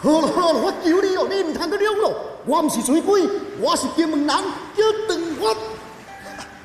好了好了，我求你哦，你唔通阁两咯。我唔是水鬼，我是金门人，叫长发。